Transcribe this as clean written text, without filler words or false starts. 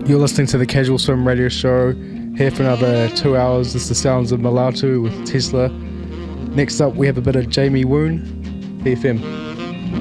You're listening to the Casual Swim Radio Show, here for another 2 hours. This is the sounds of Malatu with Tesla. Next up, we have a bit of Jamie Woon, BFM.